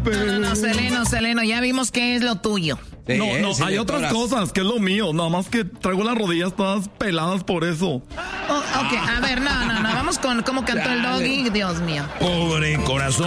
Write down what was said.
No, Seleno, ya vimos qué es lo tuyo. Sí, hay otras cosas que es lo mío. Nada más que traigo las rodillas todas peladas por eso. Ok, a ver, no. Vamos con cómo cantó el Doggy. Dios mío. Pobre corazón.